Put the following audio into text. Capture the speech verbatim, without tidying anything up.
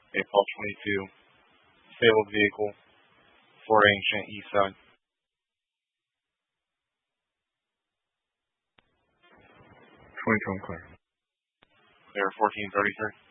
April twenty-two, disabled vehicle, Fort Ancient, east side. twenty-two, clear. Clear, fourteen thirty-three.